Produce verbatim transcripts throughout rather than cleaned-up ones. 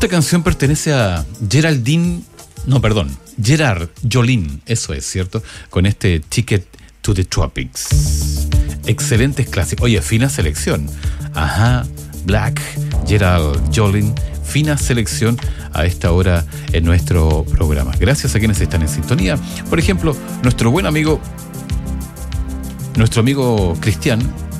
Esta canción pertenece a Geraldine, no, perdón, Gerard Joline, eso es, ¿cierto? Con este Ticket to the Tropics. Excelentes clásicos. Oye, fina selección. Ajá, Black, Gerald Joline, fina selección a esta hora en nuestro programa. Gracias a quienes están en sintonía. Por ejemplo, nuestro buen amigo, nuestro amigo Cristian,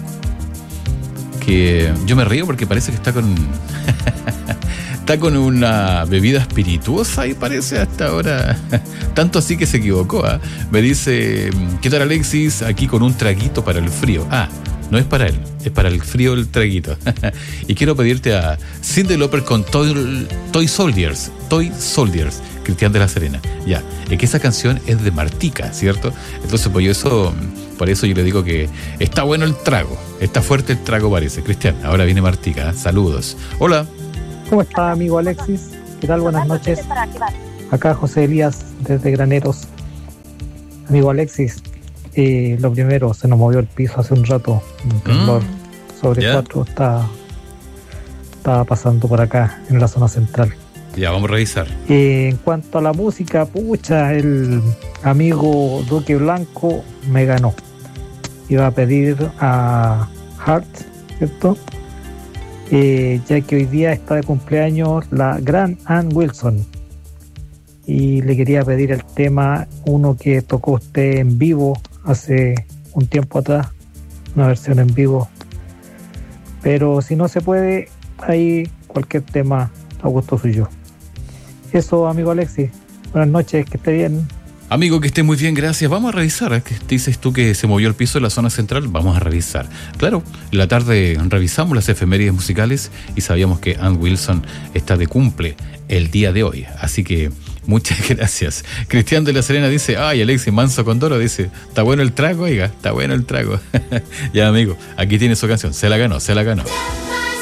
que yo me río porque parece que está con está con una bebida espirituosa y parece hasta ahora, tanto así que se equivocó, ¿eh? Me dice, ¿qué tal Alexis? Aquí con un traguito para el frío. Ah, no es para él, es para el frío el traguito. Y quiero pedirte a Cyndi Lauper con Toy, Toy Soldiers, Toy Soldiers, Cristian de la Serena. Ya, es que esa canción es de Martica, ¿cierto? Entonces, pues yo eso, por eso yo le digo que está bueno el trago, está fuerte el trago parece. Cristian, ahora viene Martica, ¿eh? Saludos. Hola. ¿Cómo está, amigo Alexis? ¿Qué tal? Buenas noches. Acá José Elías desde Graneros. Amigo Alexis, eh, lo primero, se nos movió el piso hace un rato, un temblor mm, sobre yeah. cuatro está, estaba pasando por acá en la zona central. Ya, vamos a revisar. Eh, en cuanto a la música, pucha, el amigo Duque Blanco me ganó. Iba a pedir a Heart, ¿cierto? Eh, ya que hoy día está de cumpleaños la gran Ann Wilson. Y le quería pedir el tema, uno que tocó usted en vivo hace un tiempo atrás, una versión en vivo. Pero si no se puede, ahí cualquier tema a gusto suyo. Eso, amigo Alexis. Buenas noches, que esté bien. Amigo, que esté muy bien, gracias. Vamos a revisar, ¿eh? ¿Qué dices tú que se movió el piso de la zona central? Vamos a revisar. Claro, en la tarde revisamos las efemérides musicales y sabíamos que Ann Wilson está de cumple el día de hoy. Así que muchas gracias. Cristian de la Serena dice, ay, Alexis Manso Condoro dice, está bueno el trago, oiga, está bueno el trago. Ya, amigo, aquí tiene su canción, se la ganó, se la ganó.